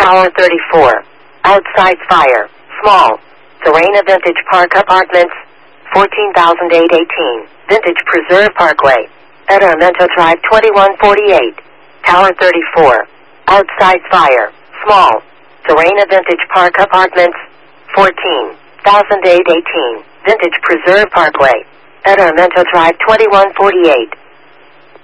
Tower 34. Outside fire. Small. Serena Vintage Park Apartments. 14,818. Vintage Preserve Parkway. Edamento Drive 2148. Tower 34. Outside fire. Small. Serena Vintage Park Apartments. 14,818. Vintage Preserve Parkway. Edamento Drive 2148.